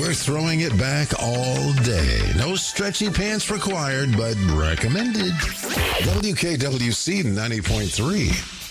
We're throwing it back all day. No stretchy pants required, but recommended. WKWC 90.3.